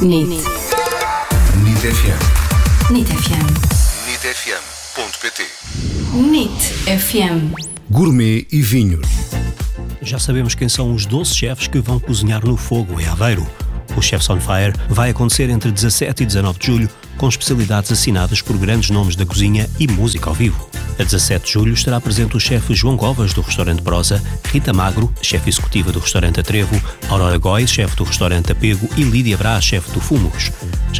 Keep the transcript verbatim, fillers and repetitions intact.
N I T. N I T F M. N I T F M. N I T F M ponto pt. N I T F M. Gourmet e vinhos. Já sabemos quem são os doze chefes que vão cozinhar no fogo em Aveiro. O Chefs on Fire vai acontecer entre dezassete e dezanove de julho, com especialidades assinadas por grandes nomes da cozinha e música ao vivo. A dezassete de julho estará presente o chefe João Covas, do restaurante Prosa, Rita Magro, chefe executiva do restaurante Atrevo, Aurora Góis, chefe do restaurante Apego e Lídia Brás, chefe do Fumos.